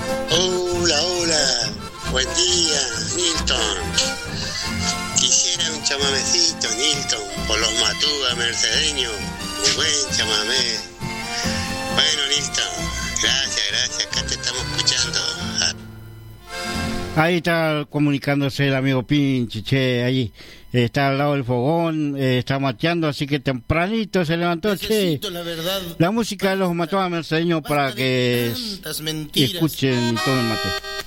Hola, hola. Buen día, Nilton. Quisiera un chamamecito, Nilton, por los Matúa mercedeños. Muy buen chamamé. Bueno, Nilton, gracias. Acá te estamos escuchando. Ahí está comunicándose el amigo Pinchi, che, ahí está al lado del fogón, está mateando, así que tempranito se levantó, che. La verdad, la música de los Matúa mercedeños para que escuchen y tomen mate.